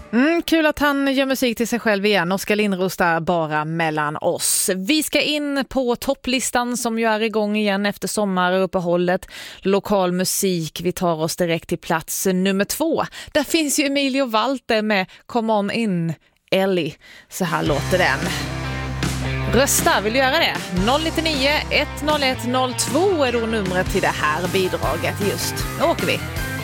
Kul att han gör musik till sig själv igen. Oskar Lindros där bara mellan oss. Vi ska in på topplistan som ju är igång igen efter sommaruppehållet. Lokal musik. Vi tar oss direkt till plats nummer 2. Där finns ju Emilio Walter med Come On In, Ellie. Så här låter den. Rösta, vill du göra det? 099 101 02 är då numret till det här bidraget. Just, nu åker vi.